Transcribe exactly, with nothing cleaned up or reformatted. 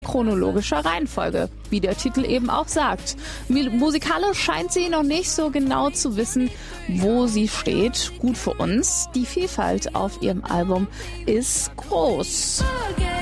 chronologischer Reihenfolge, wie der Titel eben auch sagt. Musikalisch scheint sie noch nicht so genau zu wissen, wo sie steht. Gut für uns, die Vielfalt auf ihrem Album ist groß.